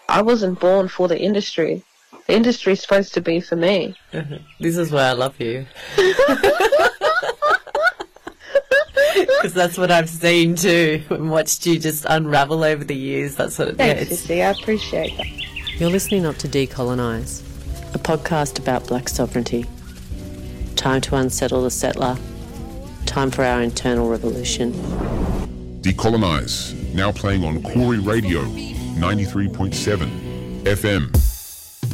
I wasn't born for the industry. The industry is supposed to be for me. This is why I love you. Because that's what I've seen too, and watched you just unravel over the years. That's what it Thanks, is. Sissy. I appreciate that. You're listening up to Decolonise, a podcast about black sovereignty. Time to unsettle the settler. Time for our internal revolution. Decolonise, now playing on Koori Radio, 93.7 FM.